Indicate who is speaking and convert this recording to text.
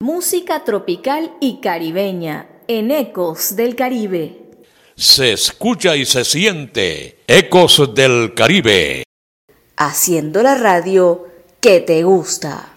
Speaker 1: Música tropical y caribeña en Ecos del Caribe.
Speaker 2: Se escucha y se siente Ecos del Caribe.
Speaker 1: Haciendo la radio que te gusta.